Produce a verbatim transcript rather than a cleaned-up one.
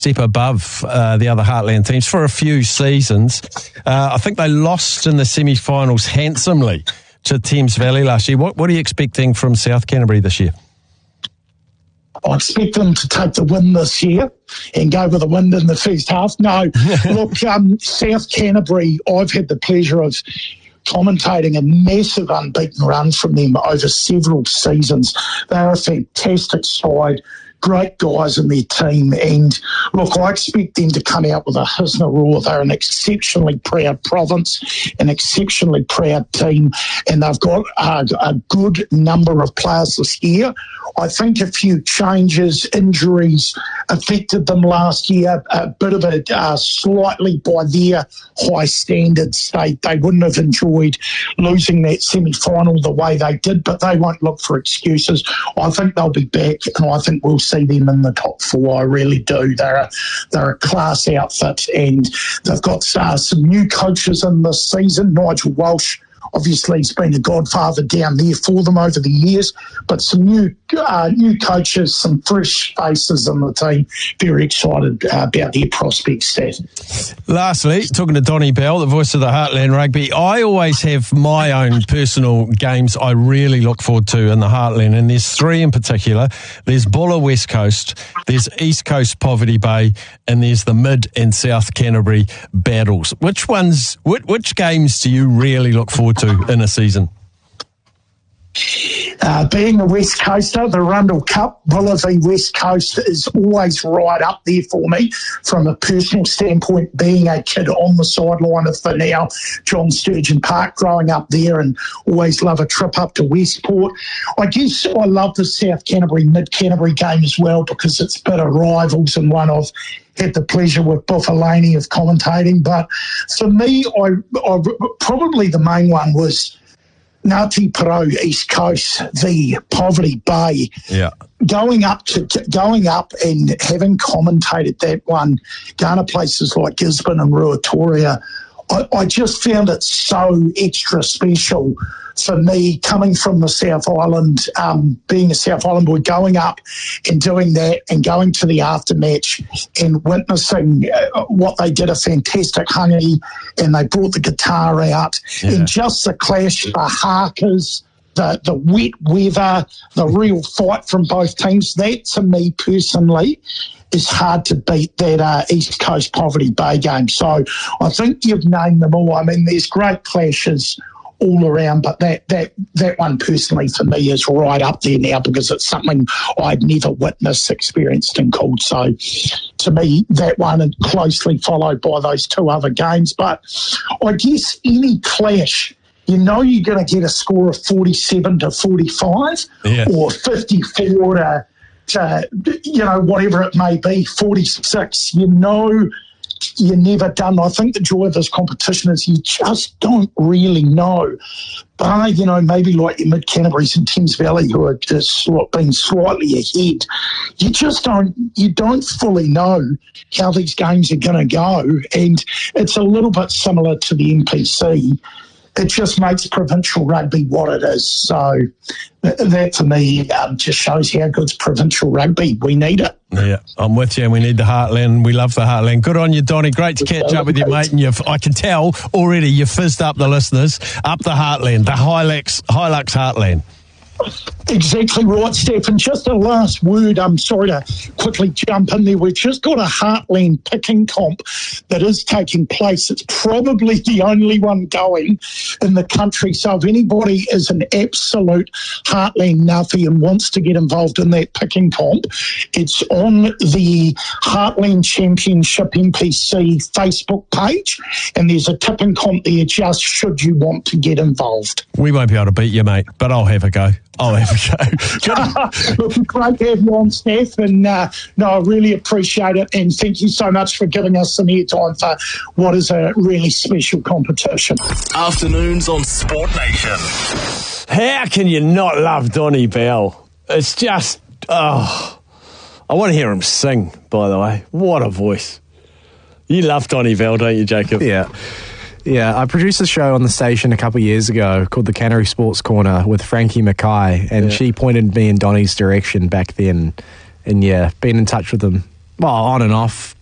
step above uh, the other Heartland teams for a few seasons. Uh, I think they lost in the semi-finals handsomely to Thames Valley last year. What, what are you expecting from South Canterbury this year? I expect them to take the win this year and go with the wind in the first half. No, look, um, South Canterbury, I've had the pleasure of commentating a massive unbeaten run from them over several seasons. They're a fantastic side, great guys in their team, and look, I expect them to come out with a hiss and a roar. They're an exceptionally proud province, an exceptionally proud team, and they've got a, a good number of players this year. I think a few changes, injuries affected them last year, a bit of a uh, slightly by their high standards. They, they wouldn't have enjoyed losing that semi-final the way they did, but they won't look for excuses. I think they'll be back, and I think we'll see them in the top four. I really do. They're a, they're a class outfit, and they've got uh, some new coaches in this season. Nigel Walsh, obviously, he's been a godfather down there for them over the years, but some new uh, new coaches, some fresh faces in the team. Very excited uh, about their prospects, Steph. Lastly, talking to Donnie Bell, the voice of the Heartland Rugby, I always have my own personal games I really look forward to in the Heartland, and there's three in particular. There's Buller West Coast, there's East Coast Poverty Bay, and there's the Mid and South Canterbury battles. Which ones, which, which games do you really look forward to in a season? Uh, being a West Coaster, the Rundle Cup, Buller v West Coast is always right up there for me from a personal standpoint, being a kid on the sideline of the now John Sturgeon Park, growing up there, and always love a trip up to Westport. I guess I love the South Canterbury, Mid Canterbury game as well, because it's a bit of rivals, and one I've had the pleasure with Buffalaney of commentating. But for me, I, I probably the main one was Ngāti Porou East Coast v Poverty Bay. Yeah. Going up to, to going up and having commentated that one, going to places like Gisborne and Ruatoria, I, I just found it so extra special for me, coming from the South Island, um, being a South Island boy, going up and doing that and going to the aftermatch and witnessing uh, what they did, a fantastic hungy, and they brought the guitar out, yeah. and just the clash, the harkers, the, the wet weather, the real fight from both teams. That, to me personally, is hard to beat that uh, East Coast Poverty Bay game. So I think you've named them all. I mean, there's great clashes all around, but that that that one personally for me is right up there now, because it's something I'd never witnessed, experienced and called. So to me, that one is closely followed by those two other games. But I guess any clash, you know you're going to get a score of forty-seven to forty-five, yeah. or fifty-four to, to, you know, whatever it may be, forty-six. You know you're never done. I think the joy of this competition is you just don't really know. But, you know, maybe like your Mid Canterbury's and Thames Valley, who are just being slightly ahead, you just don't, you don't fully know how these games are going to go. And it's a little bit similar to the N P C. It just makes provincial rugby what it is. So that, for me, um, just shows how good's provincial rugby. We need it. Yeah, I'm with you, and we need the Heartland. We love the Heartland. Good on you, Donnie. Great to catch up with you, mate. And you've, I can tell already you've fizzed up the listeners. Up the Heartland, the Hilux, Hilux Heartland. Exactly right, Steph. Just a last word, I'm sorry to quickly jump in there. We've just got a Heartland picking comp that is taking place. It's probably the only one going in the country. So if anybody is an absolute Heartland nuffy and wants to get involved in that picking comp, it's on the Heartland Championship N P C Facebook page, and there's a tipping comp there just should you want to get involved. We won't be able to beat you, mate, but I'll have a go. I'll have a go. Look, great to have you on, Steph, and uh, no, I really appreciate it, and thank you so much for giving us some airtime for what is a really special competition. Afternoons on Sport Nation. How can you not love Donnie Bell? It's just, oh, I want to hear him sing, by the way. What a voice. You love Donnie Bell, don't you, Jacob? Yeah. Yeah, I produced a show on the station a couple of years ago called the Canterbury Sports Corner with Frankie Mackay, and yeah. she pointed me in Donnie's direction back then. And yeah, been in touch with him well, on and off.